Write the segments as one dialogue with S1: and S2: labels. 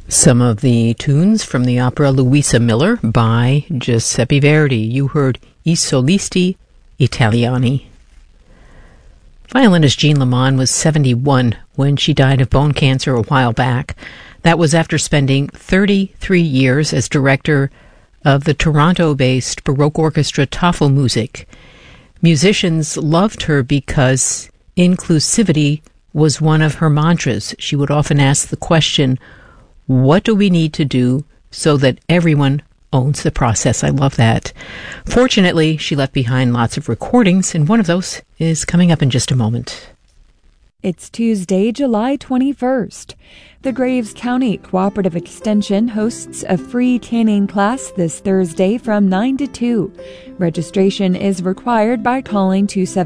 S1: Some of the tunes from the opera Luisa Miller by Giuseppe Verdi. You heard I Solisti Italiani. Violinist Jean Lamond was 71 when she died of bone cancer a while back. That was after spending 33 years as director of the Toronto-based Baroque orchestra Tafelmusik. Musicians loved her because inclusivity was one of her mantras. She would often ask the question, what do we need to do so that everyone owns the process? I love that. Fortunately, she left behind lots of recordings, and one of those is coming up in just a moment.
S2: It's Tuesday, July 21st. The Graves County Cooperative Extension hosts a free canning class this Thursday from 9 to 2. Registration is required by calling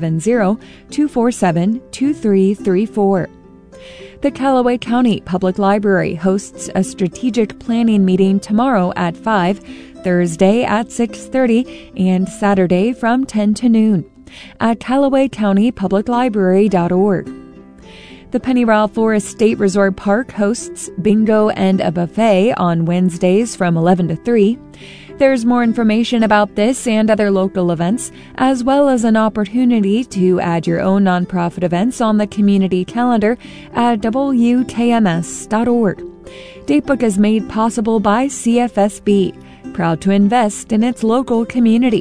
S2: 270-247-2334. The Callaway County Public Library hosts a strategic planning meeting tomorrow at 5, Thursday at 6:30, and Saturday from 10 to noon at CallawayCountyPublicLibrary.org. The Pennyral Forest State Resort Park hosts bingo and a buffet on Wednesdays from 11 to 3. There's more information about this and other local events, as well as an opportunity to add your own nonprofit events on the community calendar at WKMS.org. Datebook is made possible by CFSB, proud to invest in its local community.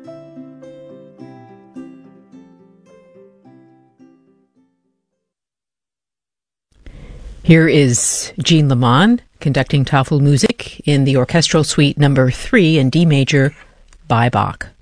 S1: Here is Jean Lamond conducting Tafelmusik in the Orchestral Suite No. 3 in D major by Bach.